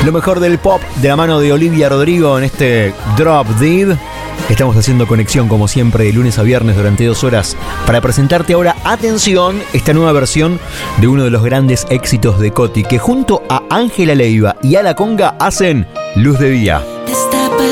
Lo mejor del pop de la mano de Olivia Rodrigo en este Drop Dead. Estamos haciendo conexión como siempre de lunes a viernes durante 2 horas para presentarte ahora, atención, esta nueva versión de uno de los grandes éxitos de Coti, que junto a Ángela Leiva y a La Conga hacen Luz de Día.